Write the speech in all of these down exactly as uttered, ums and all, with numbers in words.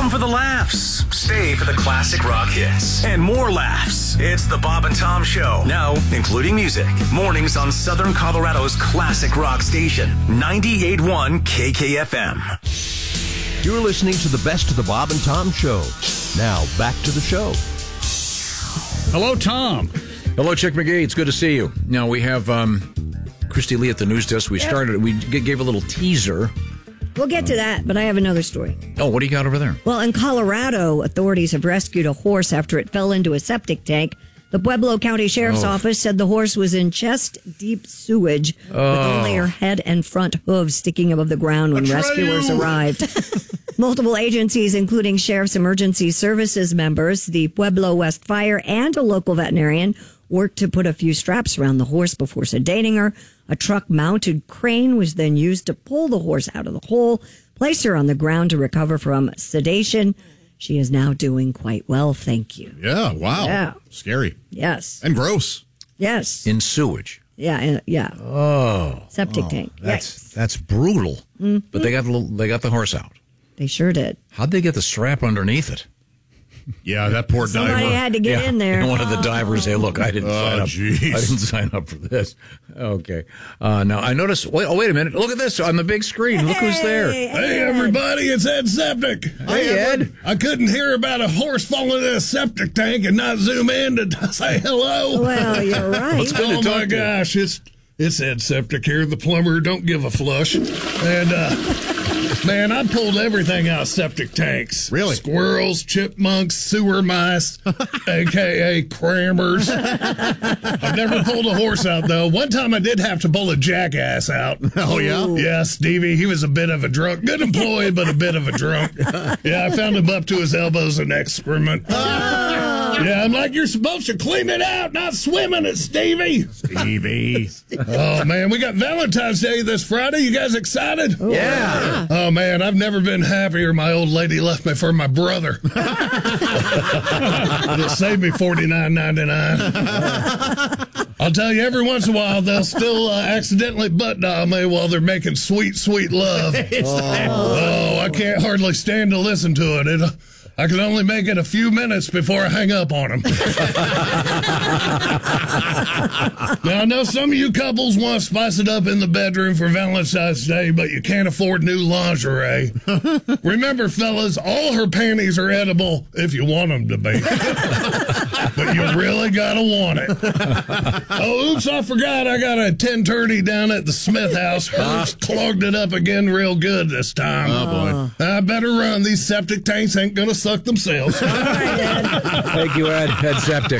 Come for the laughs, stay for the classic rock hits, and more laughs. It's the Bob and Tom Show, now including music. Mornings on Southern Colorado's classic rock station, ninety-eight point one K K F M. You're listening to the best of the Bob and Tom Show. Now, back to the show. Hello, Tom. Hello, Chick McGee. It's good to see you. Now, we have um, Christy Lee at the news desk. We started, we g- gave a little teaser. We'll get to that, but I have another story. Oh, what do you got over there? Well, in Colorado, authorities have rescued a horse after it fell into a septic tank. The Pueblo County Sheriff's Oh. Office said the horse was in chest-deep sewage Oh. with only her head and front hooves sticking above the ground when rescuers arrived. Multiple agencies, including Sheriff's Emergency Services members, the Pueblo West Fire, and a local veterinarian, worked to put a few straps around the horse before sedating her. A truck-mounted crane was then used to pull the horse out of the hole, place her on the ground to recover from sedation. She is now doing quite well, thank you. Yeah, wow. Yeah. Scary. Yes. And gross. Yes. In sewage. Yeah, uh, yeah. Oh. Septic oh, tank. That's Yikes. that's brutal. Mm-hmm. But they got the little, they got the horse out. They sure did. How'd they get the strap underneath it? Yeah, that poor Somebody diver. had to get Yeah. in there. And one of the divers, hey, look, I didn't Oh, sign up. jeez. I didn't sign up for this. Okay. Uh, now, I noticed, wait, oh, wait a minute. Look at this on the big screen. Look who's there. Hey, Hey, everybody, it's Ed Septic. Hey, Ed. I couldn't hear about a horse falling in a septic tank and not zoom in to say hello. Well, you're right. good to Oh, talk my to you. gosh, it's it's Ed Septic here, the plumber. Don't give a flush. And, uh, man, I pulled everything out of septic tanks. Really? Squirrels, chipmunks, sewer mice, a k a crammers. I've never pulled a horse out, though. One time I did have to pull a jackass out. Oh, yeah? Yeah, Stevie, he was a bit of a drunk. Good employee, but a bit of a drunk. Yeah, I found him up to his elbows in excrement. Yeah, I'm like, you're supposed to clean it out, not swim in it, Stevie. Stevie. Oh, man, we got Valentine's Day this Friday. You guys excited? Yeah. Oh, man, I've never been happier. My old lady left me for my brother. It saved me forty-nine ninety-nine. I'll tell you, every once in a while, they'll still uh, accidentally butt dial me while they're making sweet, sweet love. Oh, I can't hardly stand to listen to it. It I can only make it a few minutes before I hang up on them. Now, I know some of you couples want to spice it up in the bedroom for Valentine's Day, but you can't afford new lingerie. Remember, fellas, all her panties are edible if you want them to be. But you really gotta want it. Oh, oops, I forgot I got a ten thirty down at the Smith house. Hers clogged it up again real good this time. Oh, boy. I better run. These septic tanks ain't gonna suck themselves. Thank you, Ed. Ed Septic.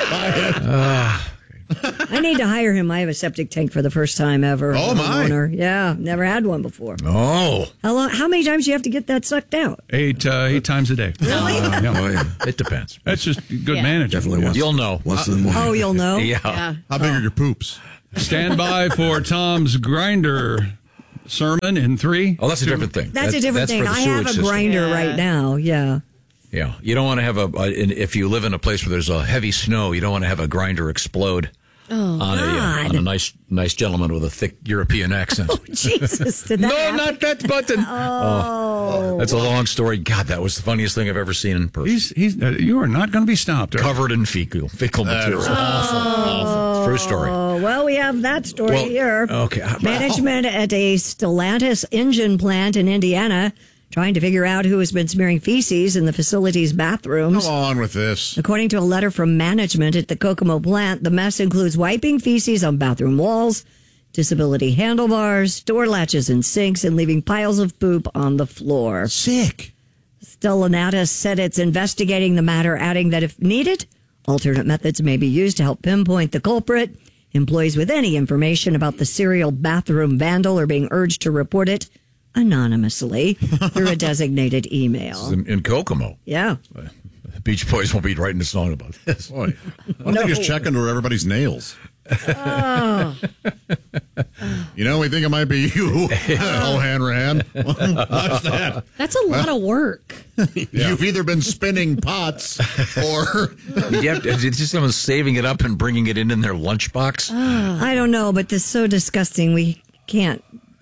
I need to hire him. I have a septic tank for the first time ever. Oh, I'm a my. owner. Yeah, never had one before. Oh. How long? How many times do you have to get that sucked out? Eight uh, eight times a day. Really? Uh, yeah. Oh, yeah. It depends. That's just good Yeah. management. Definitely once. You'll know. Once in the morning. Oh, you'll know. Yeah. Yeah. How big are your poops? Stand by for Tom's grinder sermon in three. Oh, that's a two- different thing. That's, a different that's thing. for the I have sewage a system. grinder Yeah. right now. Yeah. Yeah. You don't want to have a, a, if you live in a place where there's a heavy snow, you don't want to have a grinder explode. Oh, on, a, uh, God. on a nice nice gentleman with a thick European accent. Jesus, did that No, happen? not that button. Oh. That's a long story. God, that was the funniest thing I've ever seen in person. He's he's. Uh, you are not going to be stopped. Are you? Covered in fecal fecal material. Oh. True story. Oh, well, we have that story Well, here. okay. Management at a Stellantis engine plant in Indiana trying to figure out who has been smearing feces in the facility's bathrooms. Come on with this. According to a letter from management at the Kokomo plant, the mess includes wiping feces on bathroom walls, disability handlebars, door latches and sinks, and leaving piles of poop on the floor. Sick. Stellantis said it's investigating the matter, adding that if needed, alternate methods may be used to help pinpoint the culprit. Employees with any information about the serial bathroom vandal are being urged to report it anonymously through a designated email. In, in Kokomo. Yeah. The Beach Boys won't be writing a song about this. Boy, why don't they just check under everybody's nails? Oh. You know, we think it might be you. Oh, Hanrahan. What's that? That's a lot of work. You've either been spinning pots or... You have to, it's just someone saving it up and bringing it in in their lunchbox. I don't know, but this is so disgusting. We can't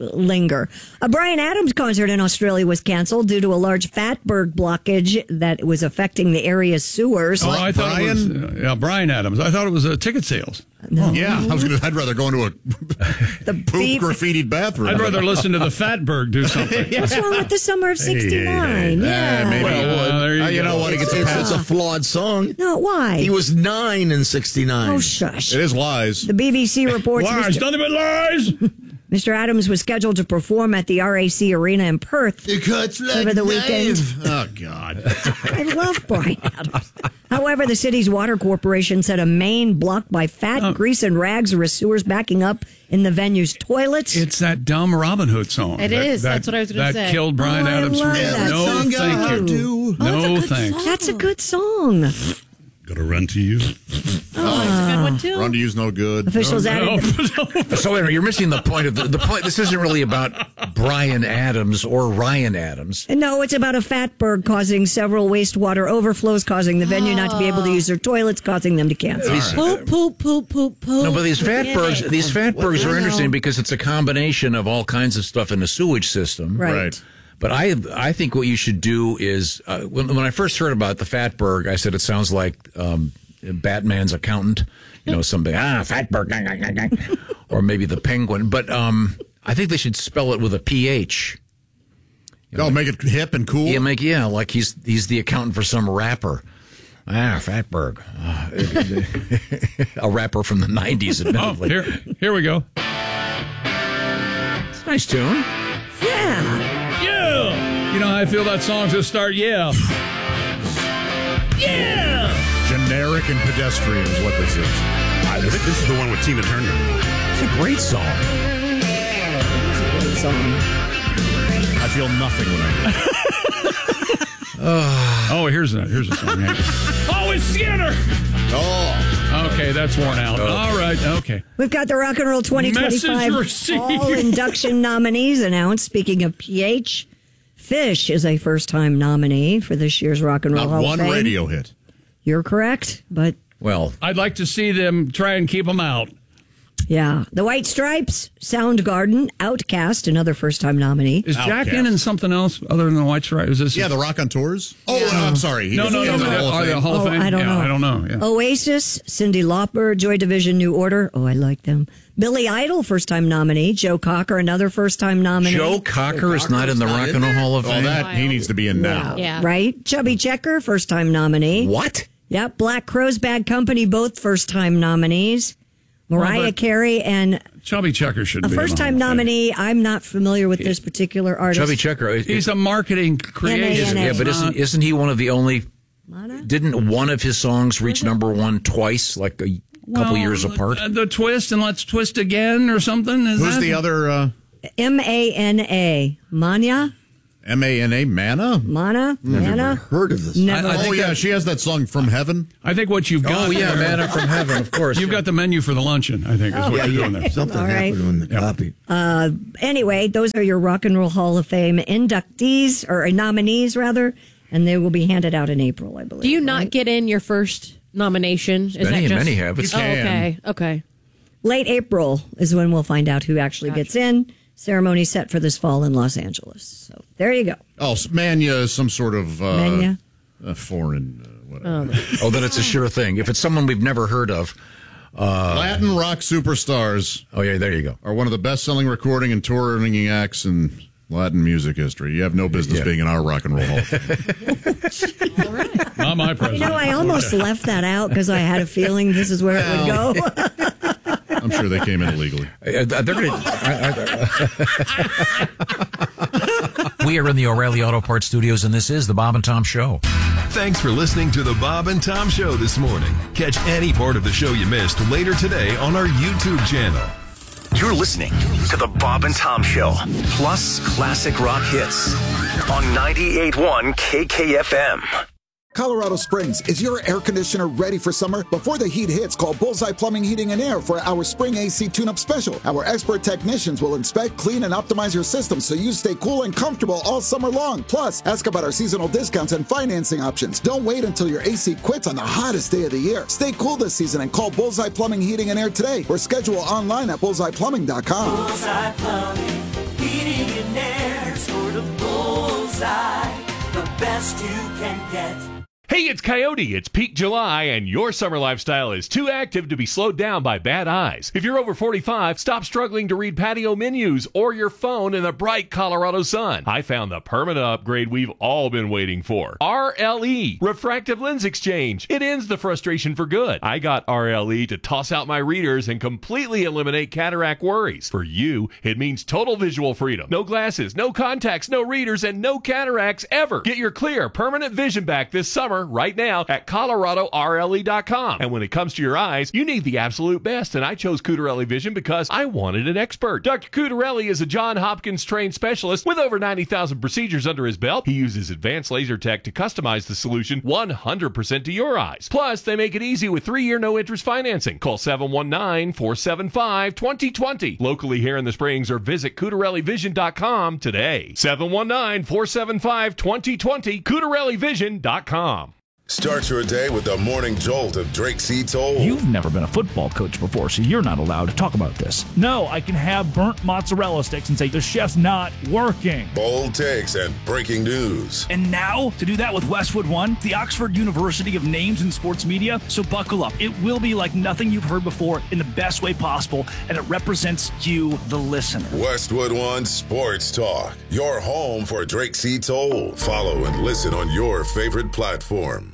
linger. A Bryan Adams concert in Australia was canceled due to a large fatberg blockage that was affecting the area's sewers. Oh, I thought Bryan? it was uh, yeah, Bryan Adams. I thought it was uh, ticket sales. No. Yeah, I was gonna. I'd rather go into a The poop beep. graffitied bathroom. I'd rather listen to the Fatberg do something. What's wrong with the summer of sixty-nine? Yeah. Uh, maybe. Well, uh, there you Uh, you go. know what? He gets a It's, pass. it's a flawed song. No, why? He was nine in sixty-nine. Oh, shush. It is lies. The B B C reports Lies, Mister nothing but lies. Mister Adams was scheduled to perform at the R A C Arena in Perth Cuts like over the weekend. Oh God. I love Bryan Adams. However, the city's water corporation said a main blocked by fat, Oh. grease, and rags or sewers backing up in the venue's toilets. It's that dumb Robin Hood song. It that, is. That, That's what I was gonna That say. killed Bryan Oh, I Adams. love for me. that no, song, thank too. you. Oh, no, it's a good thanks. song. That's a good song. Gonna run to you. It's a good one, too. Run to you's no good. Officials No, added. no. So wait a minute, you're missing the point of the, the point. This isn't really about Bryan Adams or Ryan Adams. No, it's about a fatberg causing several wastewater overflows, causing the venue not to be able to use their toilets, causing them to cancel. Poop, poop, poop, poop, poop. No, but these fatbergs, these fatbergs I are know. interesting because it's a combination of all kinds of stuff in the sewage system. Right. Right. But I, I think what you should do is uh, when, when I first heard about the fatberg, I said it sounds like um, Batman's accountant. You know, somebody ah fatberg, or maybe the Penguin. But um, I think they should spell it with a P H. Oh, make it hip and cool. Yeah, make yeah, like he's he's the accountant for some rapper. Ah, Fatberg, uh, a rapper from the nineties, Oh, admittedly. here, here we go. It's a nice tune. Yeah. Yeah. You know how I feel that song just start? Yeah. Yeah. Generic and pedestrian is what this is. I think this is the one with Tina Turner. It's a great song. Good song. I feel nothing when I hear it. Oh, here's a here's a song. Hang on. Oh, it's Skinner. Oh, Okay, that's worn out. All right. Okay. We've got the Rock and Roll twenty twenty-five Message received. Fall induction nominees announced. Speaking of P H, Fish is a first-time nominee for this year's Rock and Roll not Hall one of Fame. radio hit. You're correct, but Well, I'd like to see them try and keep them out. yeah. The White Stripes, Soundgarden, Outcast, another first-time nominee. Is Jack Outcast. in in something else other than the White Stripe? Is this? Yeah, the Rock on Tours. Oh, no, I'm sorry. He No, was no, no. in the no, Hall of Are they a Fame. Hall of Oh, Fame? I don't yeah, know. I don't know. Yeah. Oasis, Cyndi Lauper, Joy Division, New Order. Oh, I like them. Billy Idol, first-time nominee. Joe Cocker, another first-time nominee. Joe Cocker is not in the Rock and Roll Hall of Oh, Fame. that he needs to be in now. Yeah. Right? Chubby Checker, first-time nominee. What? Yep. Black Crowes Bad Company, both first-time nominees. Mariah Well, but- Carey and Chubby Checker should a be in the first-time Hall of Fame. nominee. I'm not familiar with this particular artist. Chubby Checker. He's a marketing creation. N A N A. Yeah, but isn't isn't he one of the only? Mana? Didn't one of his songs reach number one twice, like a couple Well, years apart? uh, The twist and let's twist again or something. Is Who's that- the other uh, M A N A. Mania? M A N A? Mana? Mana? Mana? Heard of this? Never. I- I Oh, think yeah, that- she has that song From Heaven. I think what you've got. Oh yeah, there- Manna from Heaven, of course. You've got the menu for the luncheon. I think is what Yeah, you're yeah. doing there. Something All right. happened in the copy. Anyway, those are your Rock and Roll Hall of Fame inductees, or nominees, rather, and they will be handed out in April, I believe. Do you not right? get in your first nomination? Is Many- that just... many have. It's- Oh, You can. okay. Okay. Late April is when we'll find out who actually gets in. Ceremony set for this fall in Los Angeles. So there you go. Oh, Mania is some sort of uh, Mania? uh, foreign, uh, whatever. Oh, then it's a sure thing. If it's someone we've never heard of. Latin rock superstars Oh yeah, there you go. are one of the best-selling recording and touring acts in Latin music history. You have no business Yeah. being in our Rock and Roll Hall of Fame. Not my You president. know, I almost left that out because I had a feeling this is where it would go. I'm sure they came in illegally. Uh, they're gonna, We are in the O'Reilly Auto Parts studios, and this is the Bob and Tom Show. Thanks for listening to the Bob and Tom Show this morning. Catch any part of the show you missed later today on our YouTube channel. You're listening to the Bob and Tom Show, plus classic rock hits on ninety-eight point one K K F M. Colorado Springs, is your air conditioner ready for summer? Before the heat hits, call Bullseye Plumbing, Heating, and Air for our spring A C tune-up special. Our expert technicians will inspect, clean, and optimize your system so you stay cool and comfortable all summer long. Plus, ask about our seasonal discounts and financing options. Don't wait until your A C quits on the hottest day of the year. Stay cool this season and call Bullseye Plumbing, Heating, and Air today or schedule online at bullseye plumbing dot com. Bullseye Plumbing. Heating and air, sort of bullseye, the best you can get. Hey, it's Coyote. It's peak July, and your summer lifestyle is too active to be slowed down by bad eyes. If you're over forty-five, stop struggling to read patio menus or your phone in the bright Colorado sun. I found the permanent upgrade we've all been waiting for. R L E, Refractive Lens Exchange. It ends the frustration for good. I got R L E to toss out my readers and completely eliminate cataract worries. For you, it means total visual freedom. No glasses, no contacts, no readers, and no cataracts ever. Get your clear, permanent vision back this summer right now at Colorado R L E dot com. And when it comes to your eyes, you need the absolute best, and I chose Cutarelli Vision because I wanted an expert. Doctor Cutarelli is a John Hopkins trained specialist with over ninety thousand procedures under his belt. He uses advanced laser tech to customize the solution one hundred percent to your eyes. Plus, they make it easy with three-year no-interest financing. Call seven one nine, four seven five, two zero two zero locally here in the Springs, or visit Cutarelli Vision dot com today. seven one nine, four seven five, two zero two zero, Cutarelli Vision dot com. Start your day with the morning jolt of Drake C. Toll. You've never been a football coach before, so you're not allowed to talk about this. No, I can have burnt mozzarella sticks and say the chef's not working. Bold takes and breaking news. And now, to do that with Westwood One, the Oxford University of Names in Sports Media. So buckle up. It will be like nothing you've heard before in the best way possible, and it represents you, the listener. Westwood One Sports Talk, your home for Drake C. Toll. Follow and listen on your favorite platform.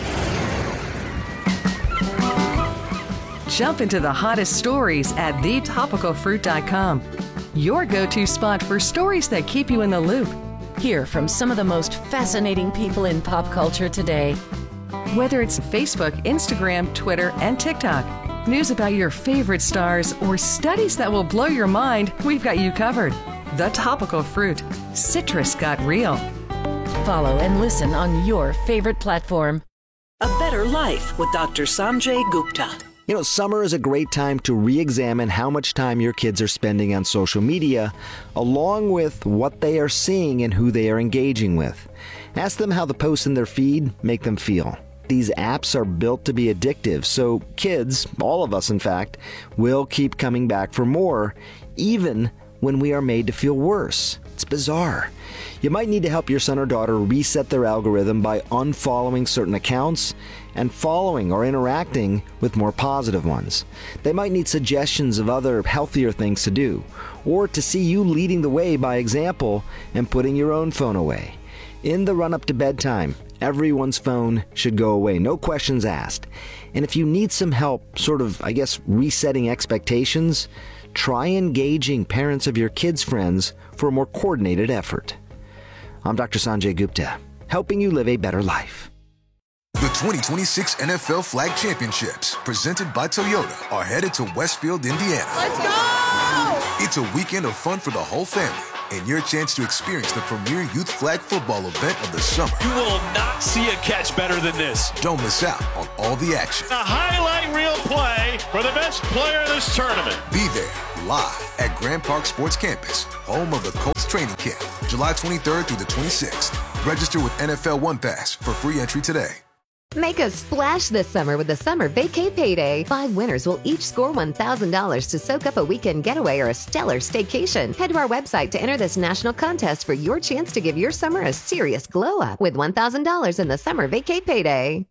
Jump into the hottest stories at the topical fruit dot com. Your go-to spot for stories that keep you in the loop. Hear from some of the most fascinating people in pop culture today. Whether it's Facebook, Instagram, Twitter, and TikTok, news about your favorite stars, or studies that will blow your mind, we've got you covered. The Topical Fruit. Citrus got real. Follow and listen on your favorite platform. A Better Life with Doctor Sanjay Gupta. You know, summer is a great time to re-examine how much time your kids are spending on social media, along with what they are seeing and who they are engaging with. Ask them how the posts in their feed make them feel. These apps are built to be addictive, so kids, all of us in fact, will keep coming back for more, even when we are made to feel worse. It's bizarre. You might need to help your son or daughter reset their algorithm by unfollowing certain accounts and following or interacting with more positive ones. They might need suggestions of other healthier things to do, or to see you leading the way by example and putting your own phone away. In the run-up to bedtime, everyone's phone should go away, no questions asked. And if you need some help, sort of, I guess, resetting expectations, try engaging parents of your kids' friends for a more coordinated effort. I'm Doctor Sanjay Gupta, helping you live a better life. The twenty twenty-six N F L Flag Championships, presented by Toyota, are headed to Westfield, Indiana. Let's go! It's a weekend of fun for the whole family, and your chance to experience the premier youth flag football event of the summer. You will not see a catch better than this. Don't miss out on all the action. A highlight reel play for the best player of this tournament. Be there live at Grand Park Sports Campus, home of the Colts training camp, July twenty-third through the twenty-sixth. Register with N F L One Pass for free entry today. Make a splash this summer with the Summer Vacay Payday. Five winners will each score one thousand dollars to soak up a weekend getaway or a stellar staycation. Head to our website to enter this national contest for your chance to give your summer a serious glow-up with one thousand dollars in the Summer Vacay Payday.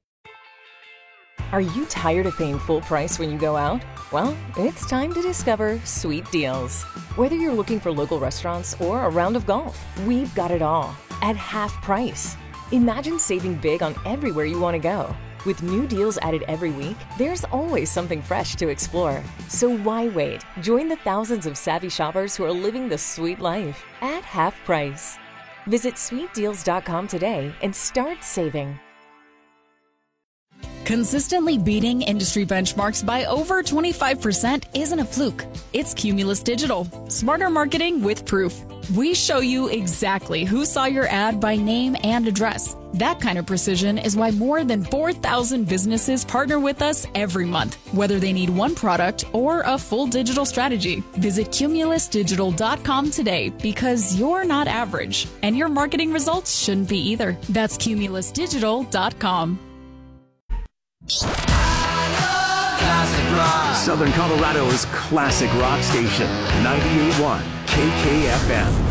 Are you tired of paying full price when you go out? Well, it's time to discover Sweet Deals. Whether you're looking for local restaurants or a round of golf, we've got it all at half price. Imagine saving big on everywhere you want to go. With new deals added every week, there's always something fresh to explore. So why wait? Join the thousands of savvy shoppers who are living the sweet life at half price. Visit sweet deals dot com today and start saving. Consistently beating industry benchmarks by over twenty-five percent isn't a fluke. It's Cumulus Digital. Smarter marketing with proof. We show you exactly who saw your ad by name and address. That kind of precision is why more than four thousand businesses partner with us every month, whether they need one product or a full digital strategy. Visit Cumulus Digital dot com today, because you're not average, and your marketing results shouldn't be either. That's Cumulus Digital dot com. I love Classic rock. Southern Colorado's classic rock station, ninety-eight point one K K F M.